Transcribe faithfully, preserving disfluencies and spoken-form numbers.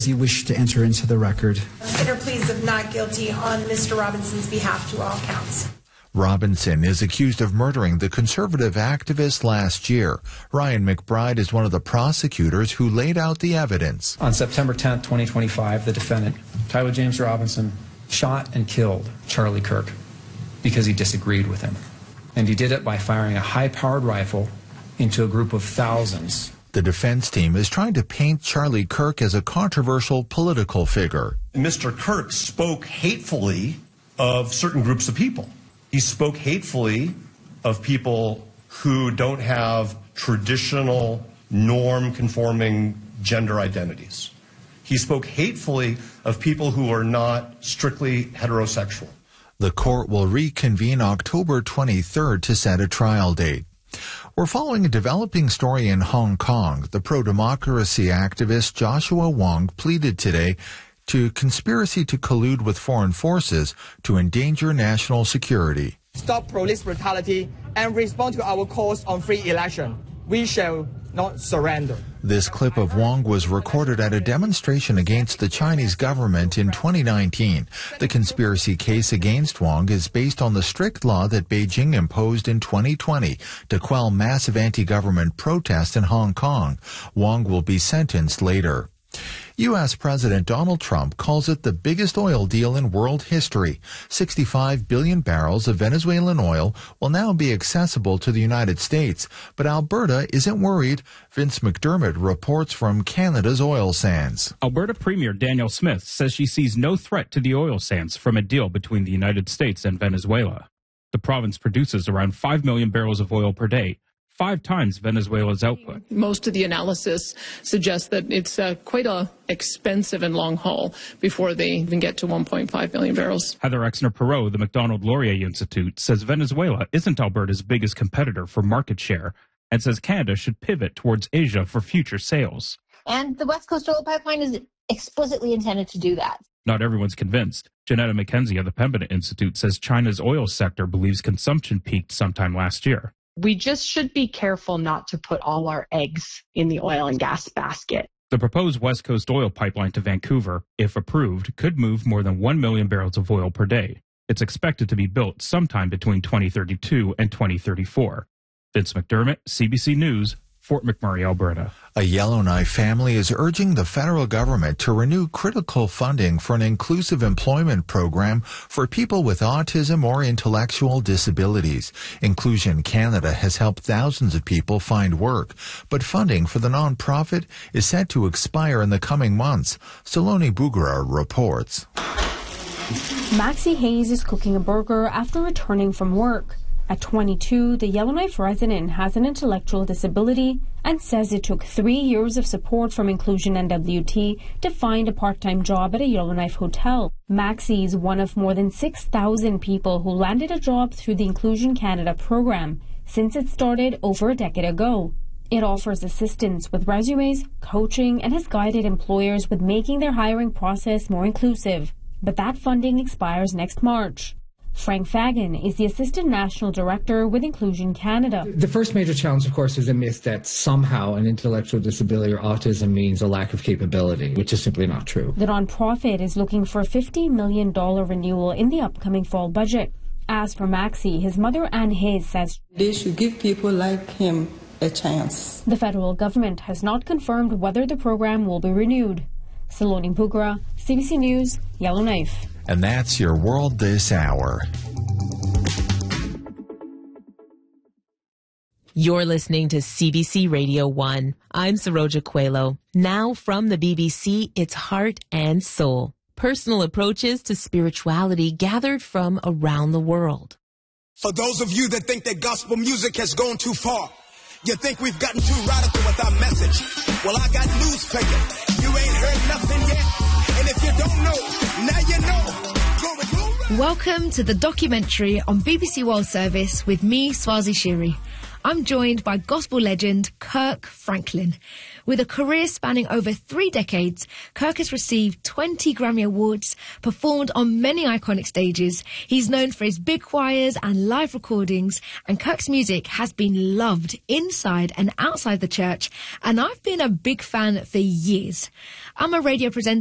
You wish to enter into the record. Consider pleas of not guilty on Mister Robinson's behalf to all counts. Robinson is accused of murdering the conservative activist last year. Ryan McBride is one of the prosecutors who laid out the evidence. On September tenth, twenty twenty-five, the defendant, Tyler James Robinson, shot and killed Charlie Kirk because he disagreed with him. And he did it by firing a high-powered rifle into a group of thousands. The defense team is trying to paint Charlie Kirk as a controversial political figure. Mister Kirk spoke hatefully of certain groups of people. He spoke hatefully of people who don't have traditional norm-conforming gender identities. He spoke hatefully of people who are not strictly heterosexual. The court will reconvene October twenty-third to set a trial date. We're following a developing story in Hong Kong. The pro-democracy activist Joshua Wong pleaded today to conspiracy to collude with foreign forces to endanger national security. Stop police brutality and respond to our calls on free election. We shall not surrender. This clip of Wong was recorded at a demonstration against the Chinese government in twenty nineteen. The conspiracy case against Wong is based on the strict law that Beijing imposed in twenty twenty to quell massive anti-government protests in Hong Kong. Wong will be sentenced later. U S President Donald Trump calls it the biggest oil deal in world history. sixty-five billion barrels of Venezuelan oil will now be accessible to the United States, but Alberta isn't worried. Vince McDermott reports from Canada's oil sands. Alberta Premier Danielle Smith says she sees no threat to the oil sands from a deal between the United States and Venezuela. The province produces around five million barrels of oil per day, five times Venezuela's output. Most of the analysis suggests that it's uh, quite a expensive and long haul before they even get to one point five million barrels. Heather Exner-Perot, the Macdonald Laurier Institute, says Venezuela isn't Alberta's biggest competitor for market share and says Canada should pivot towards Asia for future sales. And the West Coast Oil Pipeline is explicitly intended to do that. Not everyone's convinced. Janetta McKenzie of the Pembina Institute says China's oil sector believes consumption peaked sometime last year. We just should be careful not to put all our eggs in the oil and gas basket. The proposed West Coast oil pipeline to Vancouver, if approved, could move more than one million barrels of oil per day. It's expected to be built sometime between twenty thirty-two and twenty thirty-four. Vince McDermott, C B C News, Fort McMurray, Alberta. A Yellowknife family is urging the federal government to renew critical funding for an inclusive employment program for people with autism or intellectual disabilities. Inclusion Canada has helped thousands of people find work, but funding for the nonprofit is set to expire in the coming months. Saloni Bugara reports. Maxie Hayes is cooking a burger after returning from work. At twenty-two, the Yellowknife resident has an intellectual disability and says it took three years of support from Inclusion N W T to find a part-time job at a Yellowknife hotel. Maxie is one of more than six thousand people who landed a job through the Inclusion Canada program since it started over a decade ago. It offers assistance with resumes, coaching, and has guided employers with making their hiring process more inclusive. But that funding expires next March. Frank Fagan is the Assistant National Director with Inclusion Canada. The first major challenge, of course, is the myth that somehow an intellectual disability or autism means a lack of capability, which is simply not true. The nonprofit is looking for a fifty million dollars renewal in the upcoming fall budget. As for Maxie, his mother Anne Hayes says they should give people like him a chance. The federal government has not confirmed whether the program will be renewed. Saloni Bugara, C B C News, Yellowknife. And that's your world this hour. You're listening to C B C Radio one. I'm Saroja Coelho. Now from the B B C, it's Heart and Soul. Personal approaches to spirituality gathered from around the world. For those of you that think that gospel music has gone too far, you think we've gotten too radical with our message. Well, I got news for you. You ain't heard nothing yet. And if you don't know, now you know. Glory, glory. Welcome to the documentary on B B C World Service with me, Swazi Shiri. I'm joined by gospel legend Kirk Franklin. With a career spanning over three decades, Kirk has received twenty Grammy Awards, performed on many iconic stages. He's known for his big choirs and live recordings, and Kirk's music has been loved inside and outside the church, and I've been a big fan for years. I'm a radio presenter